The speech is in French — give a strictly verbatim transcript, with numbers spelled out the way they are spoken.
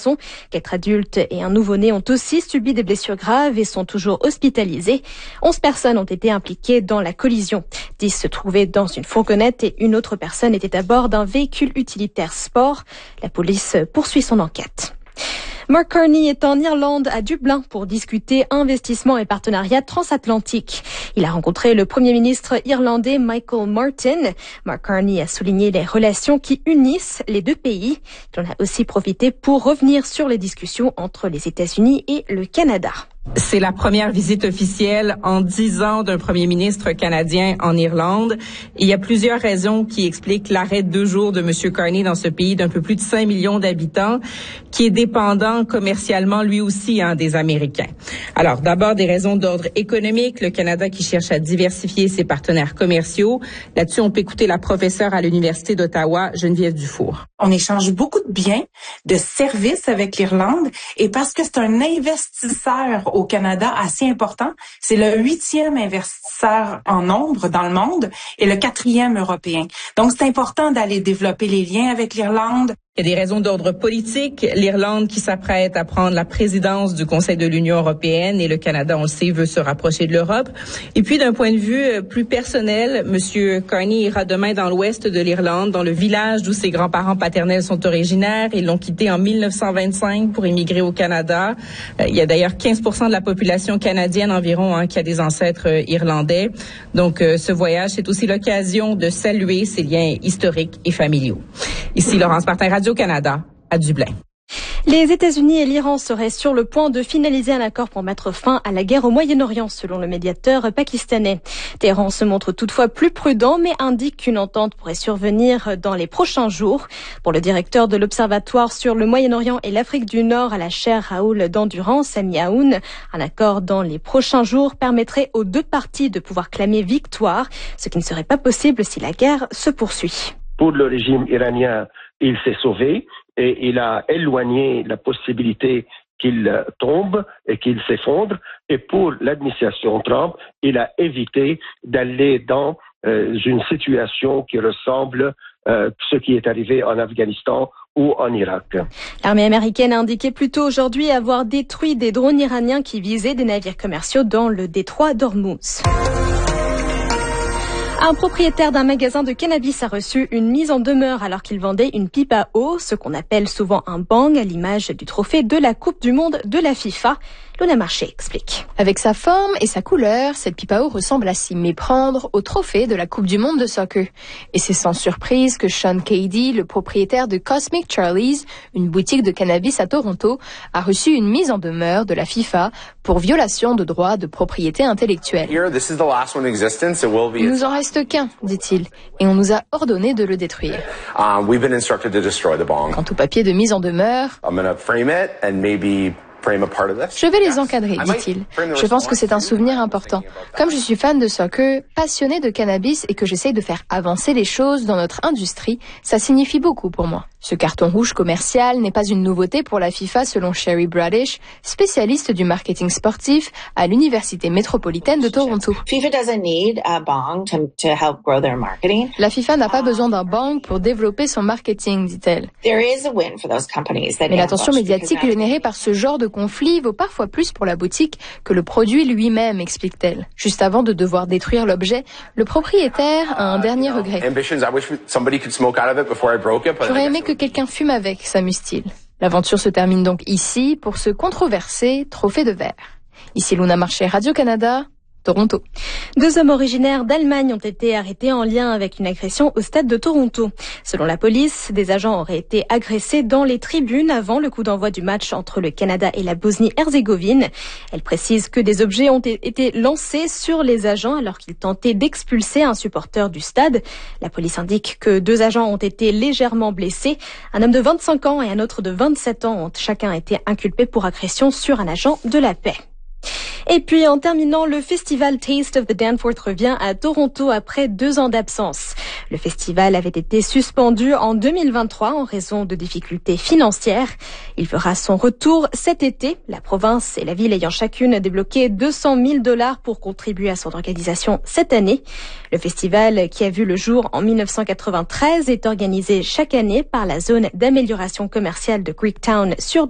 garçon. Quatre adultes et un nouveau-né ont aussi subi des blessures graves et sont toujours hospitalisés. Onze personnes ont été impliquées dans la collision. Dix se trouvaient dans une fourgonnette et une autre personne était à bord d'un véhicule utilitaire sport. La police poursuit son enquête. Mark Carney est en Irlande, à Dublin, pour discuter investissement et partenariat transatlantique. Il a rencontré le Premier ministre irlandais Michael Martin. Mark Carney a souligné les relations qui unissent les deux pays. Il en a aussi profité pour revenir sur les discussions entre les États-Unis et le Canada. C'est la première visite officielle en dix ans d'un premier ministre canadien en Irlande. Et il y a plusieurs raisons qui expliquent l'arrêt de deux jours de M. Carney dans ce pays d'un peu plus de cinq millions d'habitants, qui est dépendant commercialement lui aussi hein, des Américains. Alors, d'abord, des raisons d'ordre économique. Le Canada qui cherche à diversifier ses partenaires commerciaux. Là-dessus, on peut écouter la professeure à l'Université d'Ottawa, Geneviève Dufour. On échange beaucoup de biens, de services avec l'Irlande, et parce que c'est un investisseur au Canada assez important, c'est le huitième investisseur en nombre dans le monde et le quatrième européen. Donc, c'est important d'aller développer les liens avec l'Irlande. Il y a des raisons d'ordre politique. L'Irlande qui s'apprête à prendre la présidence du Conseil de l'Union européenne et le Canada, on le sait, veut se rapprocher de l'Europe. Et puis, d'un point de vue plus personnel, M. Carney ira demain dans l'ouest de l'Irlande, dans le village d'où ses grands-parents paternels sont originaires. Ils l'ont quitté en mille neuf cent vingt-cinq pour immigrer au Canada. Euh, il y a d'ailleurs quinze pour cent de la population canadienne environ hein, qui a des ancêtres euh, irlandais. Donc, euh, ce voyage, c'est aussi l'occasion de saluer ces liens historiques et familiaux. Ici, Laurence Martin, Radio-Canada, à Dublin. Les États-Unis et l'Iran seraient sur le point de finaliser un accord pour mettre fin à la guerre au Moyen-Orient, selon le médiateur pakistanais. Téhéran se montre toutefois plus prudent, mais indique qu'une entente pourrait survenir dans les prochains jours. Pour le directeur de l'Observatoire sur le Moyen-Orient et l'Afrique du Nord à la chaire Raoul d'Endurance, Sami Aoun, un accord dans les prochains jours permettrait aux deux parties de pouvoir clamer victoire, ce qui ne serait pas possible si la guerre se poursuit. Pour le régime iranien, il s'est sauvé et il a éloigné la possibilité qu'il tombe et qu'il s'effondre. Et pour l'administration Trump, il a évité d'aller dans euh, une situation qui ressemble à euh, ce qui est arrivé en Afghanistan ou en Irak. L'armée américaine a indiqué plus tôt aujourd'hui avoir détruit des drones iraniens qui visaient des navires commerciaux dans le détroit d'Ormuz. Un propriétaire d'un magasin de cannabis a reçu une mise en demeure alors qu'il vendait une pipe à eau, ce qu'on appelle souvent un bang, à l'image du trophée de la Coupe du Monde de la FIFA. Lona Marché explique. Avec sa forme et sa couleur, cette pipe à eau ressemble à s'y méprendre au trophée de la Coupe du Monde de soccer. Et c'est sans surprise que Sean Cady, le propriétaire de Cosmic Charlie's, une boutique de cannabis à Toronto, a reçu une mise en demeure de la FIFA pour violation de droits de propriété intellectuelle. Il nous en reste qu'un, dit-il, et on nous a ordonné de le détruire. Um, we've been instructed to destroy the bong. Quant au papier de mise en demeure, I'm gonna frame it and maybe frame a part of this. Je vais les encadrer, dit-il. Je pense que c'est un souvenir important. Comme je suis fan de soccer, passionné de cannabis et que j'essaye de faire avancer les choses dans notre industrie, ça signifie beaucoup pour moi. Ce carton rouge commercial n'est pas une nouveauté pour la FIFA selon Sherry Bradish, spécialiste du marketing sportif à l'Université métropolitaine de Toronto. La FIFA n'a pas besoin d'un bang pour développer son marketing, dit-elle. Mais l'attention médiatique générée par ce genre de conflit vaut parfois plus pour la boutique que le produit lui-même, explique-t-elle. Juste avant de devoir détruire l'objet, le propriétaire a un dernier regret. J'aurais aimé que quelqu'un fume avec, s'amuse-t-il. L'aventure se termine donc ici pour ce controversé trophée de verre. Ici Luna Marché, Radio-Canada, Toronto. Deux hommes originaires d'Allemagne ont été arrêtés en lien avec une agression au stade de Toronto. Selon la police, des agents auraient été agressés dans les tribunes avant le coup d'envoi du match entre le Canada et la Bosnie-Herzégovine. Elle précise que des objets ont été lancés sur les agents alors qu'ils tentaient d'expulser un supporter du stade. La police indique que deux agents ont été légèrement blessés. Un homme de vingt-cinq ans et un autre de vingt-sept ans ont chacun été inculpés pour agression sur un agent de la paix. Et puis, en terminant, le festival Taste of the Danforth revient à Toronto après deux ans d'absence. Le festival avait été suspendu en deux mille vingt-trois en raison de difficultés financières. Il fera son retour cet été, la province et la ville ayant chacune débloqué deux cent mille dollars pour contribuer à son organisation cette année. Le festival, qui a vu le jour en mille neuf cent quatre-vingt-treize, est organisé chaque année par la zone d'amélioration commerciale de Greektown sur